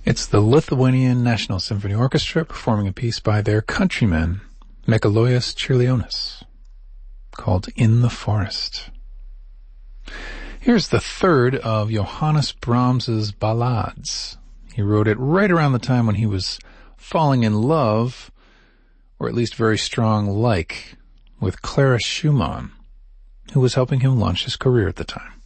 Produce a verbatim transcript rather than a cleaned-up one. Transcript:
It's the Lithuanian National Symphony Orchestra performing a piece by their countryman, Mikalojus Čiurlionis, called In the Forest. Here's the third of Johannes Brahms's ballades. He wrote it right around the time when he was falling in love, or at least very strong like, with Clara Schumann, who was helping him launch his career at the time.